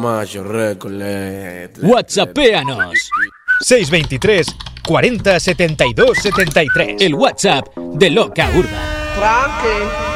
Mayo Recoleta. WhatsAppéanos. 623 40 72 73. El WhatsApp de Loca Urba. Tranqui.